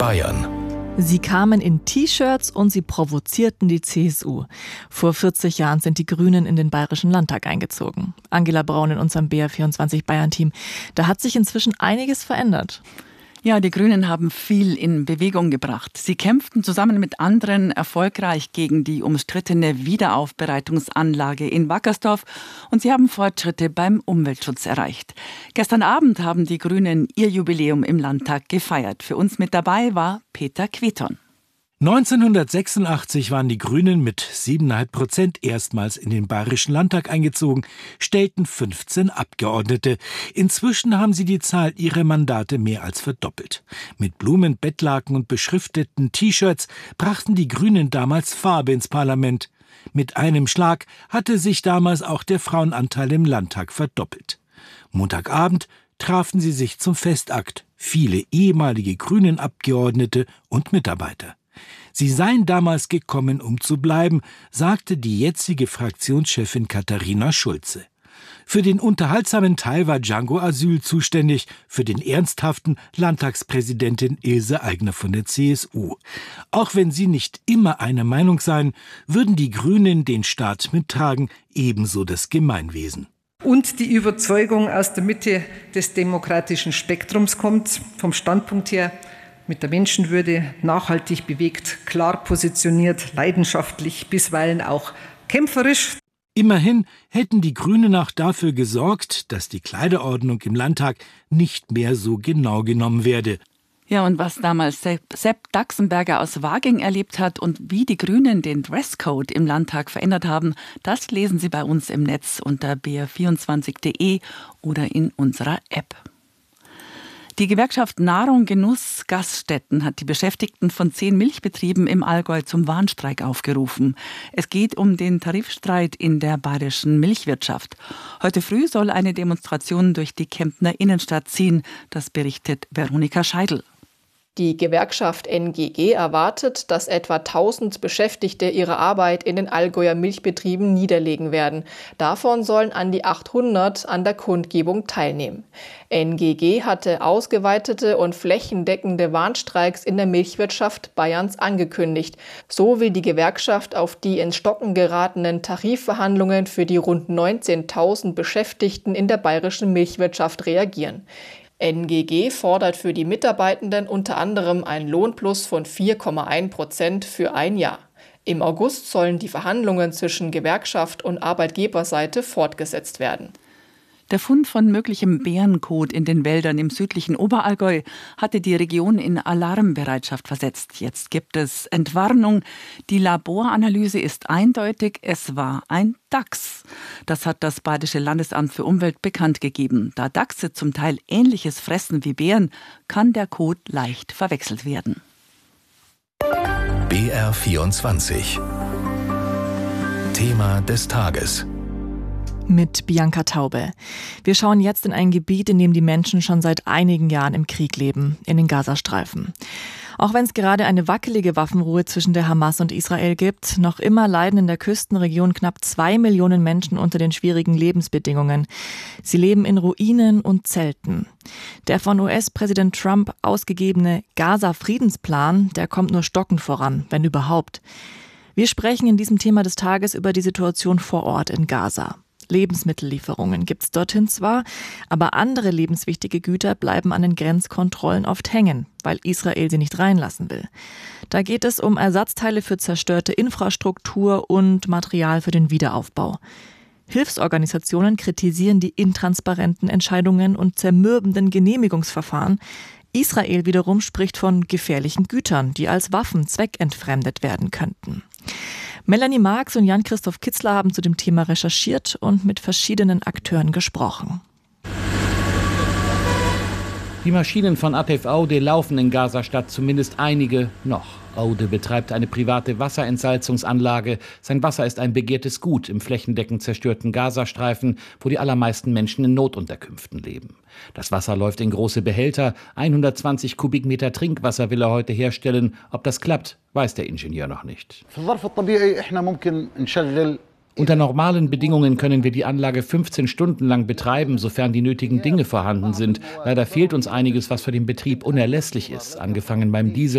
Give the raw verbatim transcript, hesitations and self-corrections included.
Bayern. Sie kamen in T-Shirts und sie provozierten die C S U. Vor vierzig Jahren sind die Grünen in den Bayerischen Landtag eingezogen. Angela Braun in unserem B R vierundzwanzig Bayern-Team. Da hat sich inzwischen einiges verändert. Ja, die Grünen haben viel in Bewegung gebracht. Sie kämpften zusammen mit anderen erfolgreich gegen die umstrittene Wiederaufbereitungsanlage in Wackersdorf und sie haben Fortschritte beim Umweltschutz erreicht. Gestern Abend haben die Grünen ihr Jubiläum im Landtag gefeiert. Für uns mit dabei war Peter Queton. neunzehnhundertsechsundachtzig waren die Grünen mit sieben Komma fünf Prozent erstmals in den Bayerischen Landtag eingezogen, stellten fünfzehn Abgeordnete. Inzwischen haben sie die Zahl ihrer Mandate mehr als verdoppelt. Mit Blumen, Bettlaken und beschrifteten T-Shirts brachten die Grünen damals Farbe ins Parlament. Mit einem Schlag hatte sich damals auch der Frauenanteil im Landtag verdoppelt. Montagabend trafen sie sich zum Festakt, viele ehemalige Grünen-Abgeordnete und Mitarbeiter. Sie seien damals gekommen, um zu bleiben, sagte die jetzige Fraktionschefin Katharina Schulze. Für den unterhaltsamen Teil war Django Asyl zuständig, für den ernsthaften Landtagspräsidentin Ilse Aigner von der C S U. Auch wenn sie nicht immer einer Meinung seien, würden die Grünen den Staat mittragen, ebenso das Gemeinwesen. Und die Überzeugung aus der Mitte des demokratischen Spektrums kommt, vom Standpunkt her, mit der Menschenwürde nachhaltig bewegt, klar positioniert, leidenschaftlich, bisweilen auch kämpferisch. Immerhin hätten die Grünen auch dafür gesorgt, dass die Kleiderordnung im Landtag nicht mehr so genau genommen werde. Ja, und was damals Sepp Daxenberger aus Waging erlebt hat und wie die Grünen den Dresscode im Landtag verändert haben, das lesen Sie bei uns im Netz unter b r vierundzwanzig punkt de oder in unserer App. Die Gewerkschaft Nahrung, Genuss, Gaststätten hat die Beschäftigten von zehn Milchbetrieben im Allgäu zum Warnstreik aufgerufen. Es geht um den Tarifstreit in der bayerischen Milchwirtschaft. Heute früh soll eine Demonstration durch die Kemptner Innenstadt ziehen. Das berichtet Veronika Scheidl. Die Gewerkschaft N G G erwartet, dass etwa tausend Beschäftigte ihre Arbeit in den Allgäuer Milchbetrieben niederlegen werden. Davon sollen an die achthundert an der Kundgebung teilnehmen. N G G hatte ausgeweitete und flächendeckende Warnstreiks in der Milchwirtschaft Bayerns angekündigt. So will die Gewerkschaft auf die ins Stocken geratenen Tarifverhandlungen für die rund neunzehntausend Beschäftigten in der bayerischen Milchwirtschaft reagieren. N G G fordert für die Mitarbeitenden unter anderem einen Lohnplus von vier Komma eins Prozent für ein Jahr. Im August sollen die Verhandlungen zwischen Gewerkschaft und Arbeitgeberseite fortgesetzt werden. Der Fund von möglichem Bärenkot in den Wäldern im südlichen Oberallgäu hatte die Region in Alarmbereitschaft versetzt. Jetzt gibt es Entwarnung. Die Laboranalyse ist eindeutig, es war ein Dachs. Das hat das Bayerische Landesamt für Umwelt bekannt gegeben. Da Dachse zum Teil Ähnliches fressen wie Bären, kann der Kot leicht verwechselt werden. B R vierundzwanzig. Thema des Tages. Mit Bianca Taube. Wir schauen jetzt in ein Gebiet, in dem die Menschen schon seit einigen Jahren im Krieg leben, in den Gazastreifen. Auch wenn es gerade eine wackelige Waffenruhe zwischen der Hamas und Israel gibt, noch immer leiden in der Küstenregion knapp zwei Millionen Menschen unter den schwierigen Lebensbedingungen. Sie leben in Ruinen und Zelten. Der von U S-Präsident Trump ausgegebene Gaza-Friedensplan, der kommt nur stockend voran, wenn überhaupt. Wir sprechen in diesem Thema des Tages über die Situation vor Ort in Gaza. Lebensmittellieferungen gibt's dorthin zwar, aber andere lebenswichtige Güter bleiben an den Grenzkontrollen oft hängen, weil Israel sie nicht reinlassen will. Da geht es um Ersatzteile für zerstörte Infrastruktur und Material für den Wiederaufbau. Hilfsorganisationen kritisieren die intransparenten Entscheidungen und zermürbenden Genehmigungsverfahren. Israel wiederum spricht von gefährlichen Gütern, die als Waffen zweckentfremdet werden könnten. Melanie Marx und Jan-Christoph Kitzler haben zu dem Thema recherchiert und mit verschiedenen Akteuren gesprochen. Die Maschinen von A T F Aude laufen in Gaza-Stadt, zumindest einige noch. Aude betreibt eine private Wasserentsalzungsanlage. Sein Wasser ist ein begehrtes Gut im flächendeckend zerstörten Gazastreifen, wo die allermeisten Menschen in Notunterkünften leben. Das Wasser läuft in große Behälter. hundertzwanzig Kubikmeter Trinkwasser will er heute herstellen. Ob das klappt, weiß der Ingenieur noch nicht. Unter normalen Bedingungen können wir die Anlage fünfzehn Stunden lang betreiben, sofern die nötigen Dinge vorhanden sind. Leider fehlt uns einiges, was für den Betrieb unerlässlich ist, angefangen beim Diesel.